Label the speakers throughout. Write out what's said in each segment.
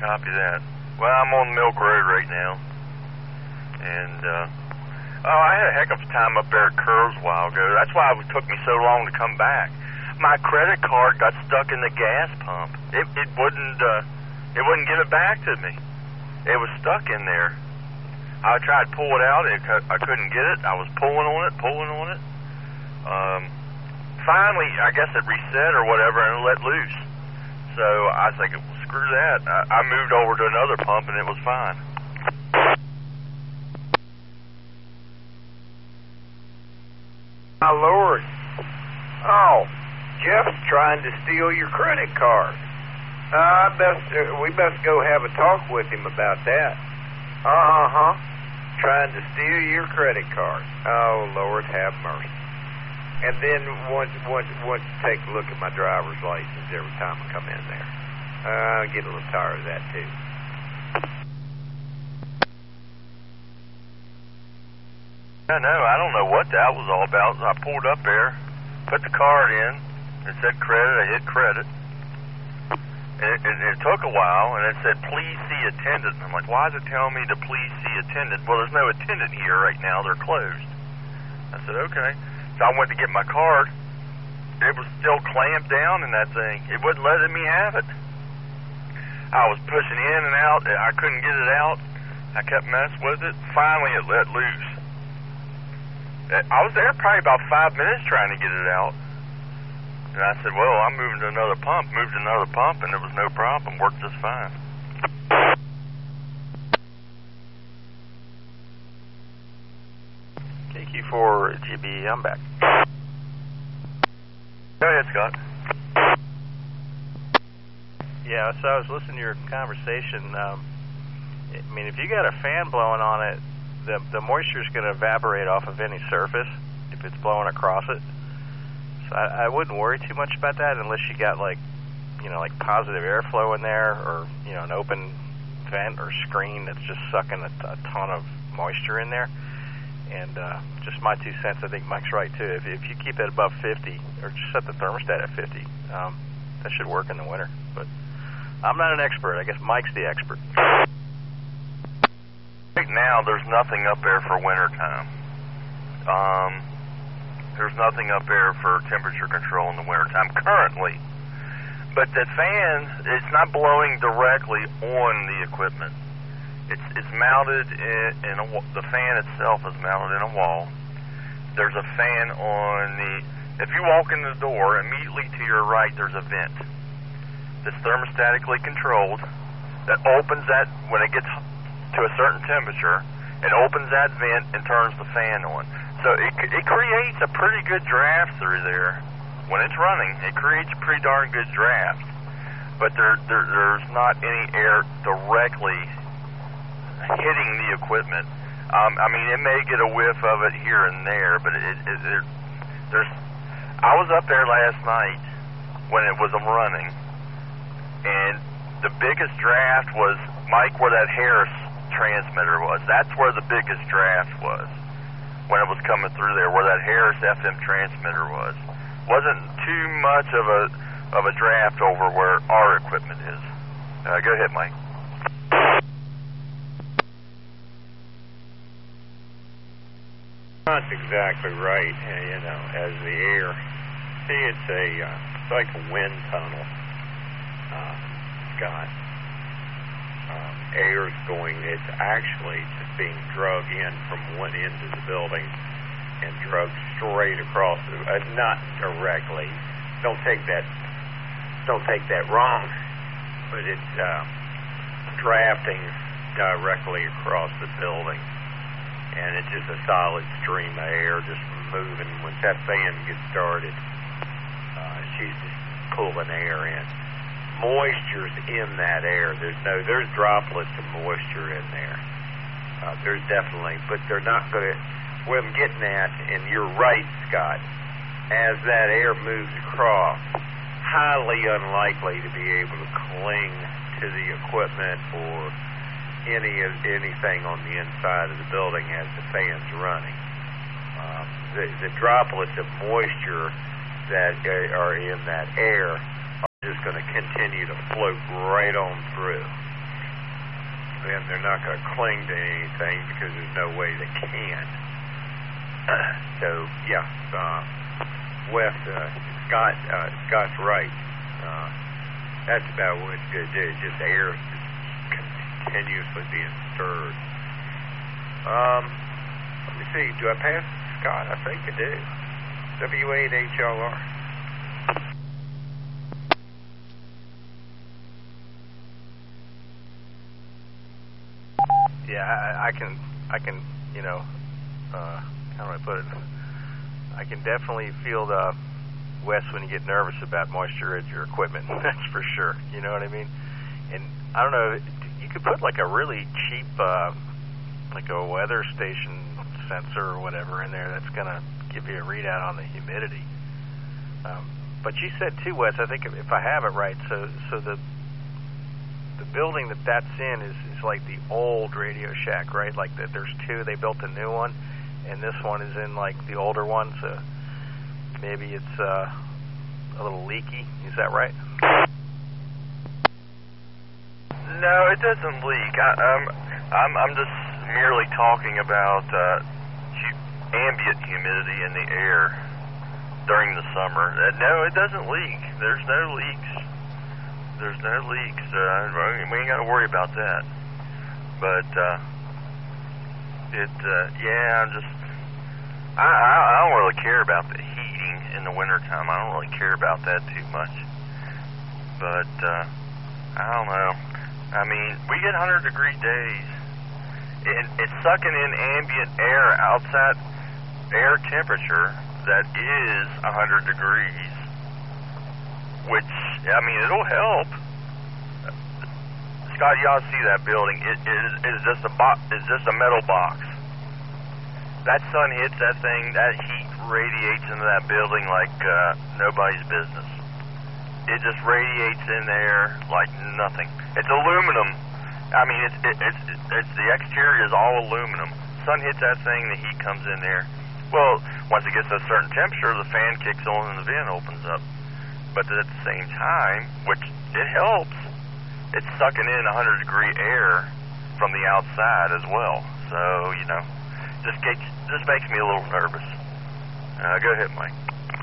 Speaker 1: Copy that. Well, I'm on Milk Road right now. And, I had a heck of a time up there at Curves a while ago. That's why it took me so long to come back. My credit card got stuck in the gas pump. It wouldn't give it back to me. It was stuck in there. I tried to pull it out. I couldn't get it. I was pulling on it. Finally, I guess it reset or whatever and it let loose. So I was like, well, screw that. I moved over to another pump and it was fine.
Speaker 2: My Lord. Oh, Jeff's trying to steal your credit card. We best go have a talk with him about that. Trying to steal your credit card. Oh, Lord, have mercy. And then once take a look at my driver's license every time I come in there. I get a little tired of that, too.
Speaker 1: I don't know what that was all about. I pulled up there, put the card in, it said credit, I hit credit. It took a while, and it said, please see attendant. I'm like, why is it telling me to please see attendant? Well, there's no attendant here right now. They're closed. I said, okay. So I went to get my card. It was still clamped down in that thing. It wasn't letting me have it. I was pushing in and out. I couldn't get it out. I kept messing with it. Finally, it let loose. I was there probably about 5 minutes trying to get it out. And I said, well, I'm moving to another pump. Moved to another pump, and it was no problem. Worked just fine.
Speaker 3: KQ4GB, I'm back.
Speaker 1: Go ahead, Scott.
Speaker 3: Yeah, so I was listening to your conversation. I mean, if you got a fan blowing on it, the moisture is going to evaporate off of any surface if it's blowing across it. So I wouldn't worry too much about that unless you got like positive airflow in there, or an open vent or screen that's just sucking a ton of moisture in there. And just my 2 cents, I think Mike's right too. If you keep it above 50, or just set the thermostat at 50, that should work in the winter. But I'm not an expert. I guess Mike's the expert.
Speaker 1: Right now, there's nothing up there for winter time. There's nothing up there for temperature control in the wintertime currently. But the fan, it's not blowing directly on the equipment. It's mounted in the fan itself is mounted in a wall. There's a fan on if you walk in the door, immediately to your right, there's a vent that's thermostatically controlled that opens that when it gets to a certain temperature. It opens that vent and turns the fan on. So it creates a pretty good draft through there. When it's running, it creates a pretty darn good draft. But there's not any air directly hitting the equipment. I mean, it may get a whiff of it here and there, but there's. I was up there last night when it was running, and the biggest draft was, Mike, where that Harris transmitter was. That's where the biggest draft was when it was coming through there, where that Harris FM transmitter was. Wasn't too much of a draft over where our equipment is. Go ahead, Mike.
Speaker 2: That's exactly right. As the air, it's like a wind tunnel, Scott. Air's going, it's actually just being drug in from one end of the building and drug straight across, not directly. Don't take that wrong, but it's drafting directly across the building, and it's just a solid stream of air just moving. Once that fan gets started, she's just pulling air in. Moisture's in that air. There's droplets of moisture in there. There's definitely, but they're not going to. What I'm getting at, and you're right, Scott, as that air moves across, highly unlikely to be able to cling to the equipment or anything on the inside of the building as the fan's running. The droplets of moisture that are in that air are just going to continue to float right on through. then they're not going to cling to anything because there's no way they can. So, yeah, Wes, Scott's right. That's about what it's going to do. Just air continuously being stirred. Let me see. Do I pass Scott? I think I do. W8HLR.
Speaker 3: Yeah, I can, how do I put it? I can definitely feel the Wes when you get nervous about moisture at your equipment. That's for sure. You know what I mean? And I don't know, you could put like a really cheap, like a weather station sensor or whatever in there that's going to give you a readout on the humidity. But you said too, Wes, I think if I have it right, so the building that's in is like the old Radio Shack, right? Like there's two, they built a new one, and this one is in like the older one, so maybe it's a little leaky. Is that right?
Speaker 1: No, it doesn't leak. I'm just merely talking about ambient humidity in the air during the summer. No, it doesn't leak. There's no leaks. There's no leaks. We ain't got to worry about that. But I don't really care about the heating in the wintertime. I don't really care about that too much. But I don't know. I mean, we get 100-degree days. It's sucking in ambient air, outside air temperature that is 100 degrees, which, I mean, it'll help. Scott, you ought to see that building. It is just a metal box. That sun hits that thing, that heat radiates into that building like nobody's business. It just radiates in there like nothing. It's aluminum. I mean, it's the exterior is all aluminum. Sun hits that thing, the heat comes in there. Well, once it gets to a certain temperature, the fan kicks on and the vent opens up. But at the same time, which it helps, it's sucking in 100-degree air from the outside as well. So, just makes me a little nervous. Go ahead, Mike.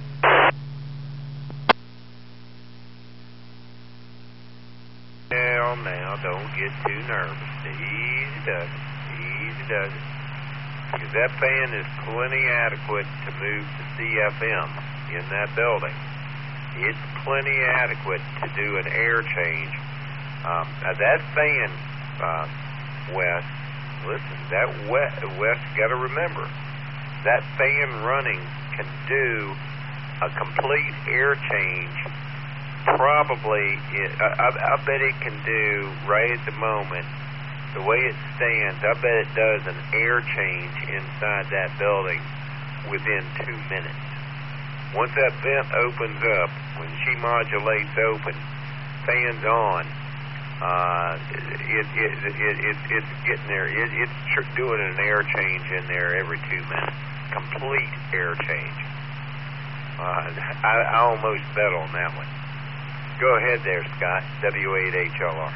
Speaker 2: Now, don't get too nervous. Easy does it. Because that fan is plenty adequate to move the CFM in that building. It's plenty adequate to do an air change. That fan, Wes, listen, Wes, got to remember, that fan running can do a complete air change. Probably, I bet it can do, right at the moment, the way it stands, I bet it does an air change inside that building within 2 minutes. Once that vent opens up, when she modulates open, fans on, it's getting there. It's doing an air change in there every 2 minutes. Complete air change. I almost bet on that one. Go ahead there, Scott. W8HLR.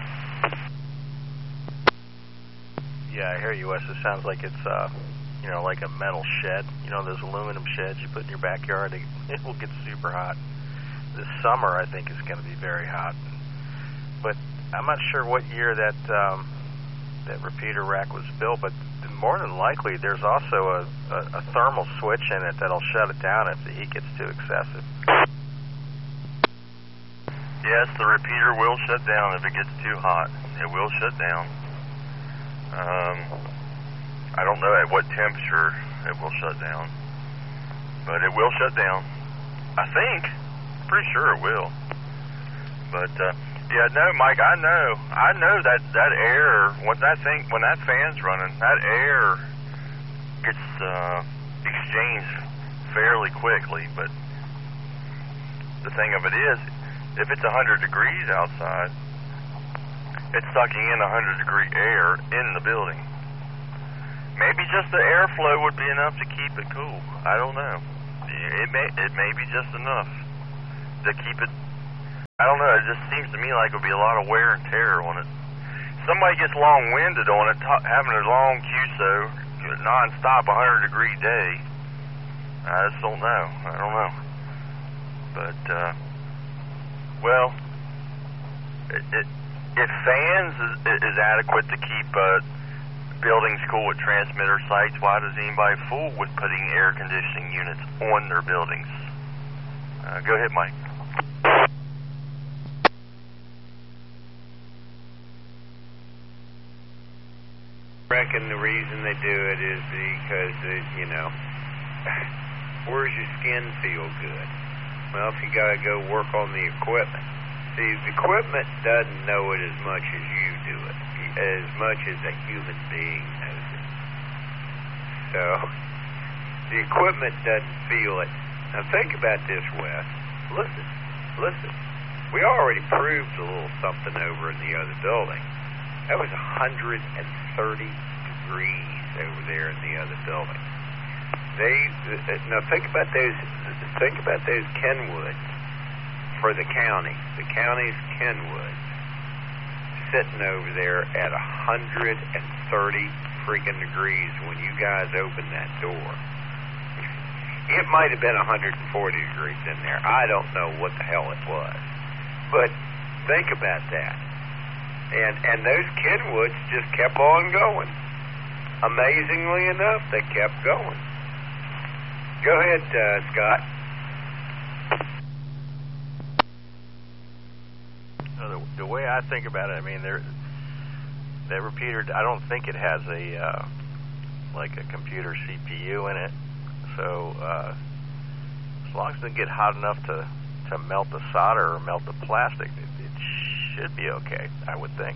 Speaker 3: Yeah, I hear you, Wes. It sounds like it's, like a metal shed. Those aluminum sheds you put in your backyard. It will get super hot. This summer, I think, is going to be very hot. But I'm not sure what year that repeater rack was built, but more than likely there's also a thermal switch in it that'll shut it down if the heat gets too excessive.
Speaker 1: Yes, the repeater will shut down if it gets too hot. It will shut down. I don't know at what temperature it will shut down, but it will shut down. I think. Pretty sure it will. But Mike, I know that air, when that fan's running, that air gets exchanged fairly quickly. But the thing of it is, if it's 100 degrees outside, it's sucking in 100-degree air in the building. Maybe just the airflow would be enough to keep it cool. I don't know. It may be just enough to keep it. I don't know. It just seems to me like it would be a lot of wear and tear on it. somebody gets long-winded on it, having a long QSO, non-stop, 100-degree day, I just don't know. I don't know. But, well, if fans is adequate to keep buildings cool at transmitter sites, why does anybody fool with putting air conditioning units on their buildings? Go ahead, Mike.
Speaker 2: I reckon the reason they do it is because, where's your skin feel good? Well, if you got to go work on the equipment. See, the equipment doesn't know it as much as you do it, as much as a human being knows it. So, the equipment doesn't feel it. Now, think about this, Wes. Listen. We already proved a little something over in the other building. That was 130 degrees over there in the other building. Now think about those Kenwoods for the county. The county's Kenwoods sitting over there at 130 freaking degrees when you guys opened that door. It might have been 140 degrees in there. I don't know what the hell it was. But think about that. And those Kenwoods just kept on going. Amazingly enough, they kept going. Go ahead, Scott.
Speaker 3: The way I think about it, I mean, that repeater, I don't think it has a computer CPU in it. So as long as it doesn't get hot enough to melt the solder or melt the plastic, it should be okay, I would think.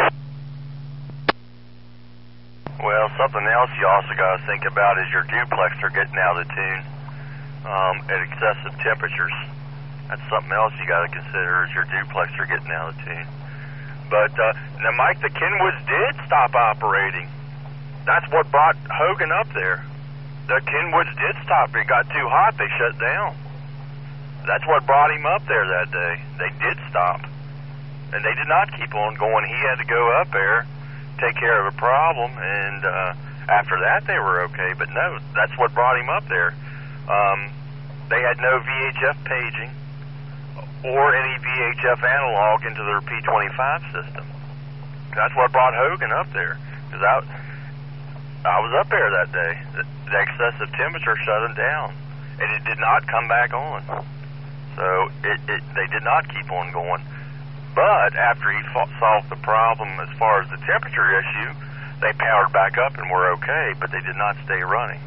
Speaker 1: Well, something else you also got to think about is your duplexer getting out of tune at excessive temperatures. That's something else you got to consider is your duplexer getting out of tune. But now, Mike, the Kenwoods did stop operating. That's what brought Hogan up there. The Kenwoods did stop. It got too hot. They shut down. That's what brought him up there that day. They did stop. And they did not keep on going. He had to go up there, take care of a problem, and after that they were okay. But no, that's what brought him up there. They had no VHF paging or any VHF analog into their P25 system. That's what brought Hogan up there. Because I was up there that day. The excessive temperature shut him down, and it did not come back on. So they did not keep on going. But after he solved the problem as far as the temperature issue, they powered back up and were okay, but they did not stay running.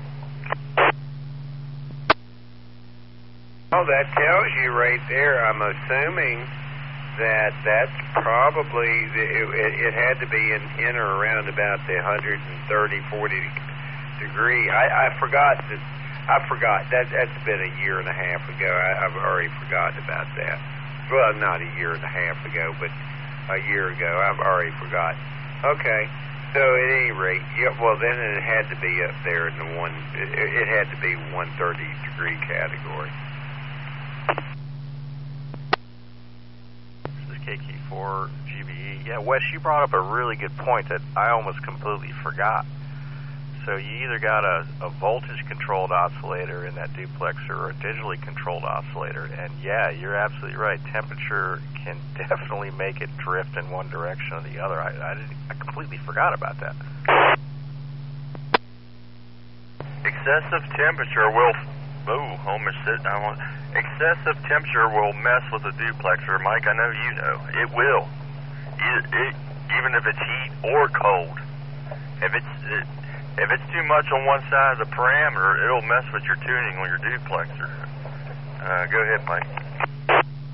Speaker 2: Well, that tells you right there, I'm assuming that that's probably, it had to be in or around about the 130, 40 degree. I forgot. That's been a year and a half ago. I've already forgotten about that. Well, not a year and a half ago, but a year ago. I've already forgotten. Okay. So at any rate, yeah, well then it had to be up there in the it had to be 130 degree category.
Speaker 3: This is KQ4 GBE. Yeah, Wes, you brought up a really good point that I almost completely forgot. So you either got a voltage-controlled oscillator in that duplexer or a digitally controlled oscillator. And yeah, you're absolutely right. Temperature can definitely make it drift in one direction or the other. I completely forgot about that.
Speaker 1: Excessive temperature will... almost sitting down. Excessive temperature will mess with the duplexer. Mike, I know you know. It will. Even if it's heat or cold. If it's too much on one side of the parameter, it'll mess with your tuning on your duplexer. Go ahead, Mike.